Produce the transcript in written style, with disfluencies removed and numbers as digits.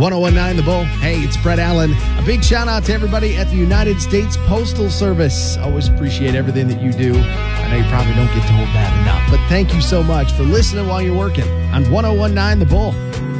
1019 The Bull. Hey, it's Brett Allen. A big shout out to everybody at the United States Postal Service. Always appreciate everything that you do. I know you probably don't get told that enough, but thank you so much for listening while you're working on 1019 The Bull.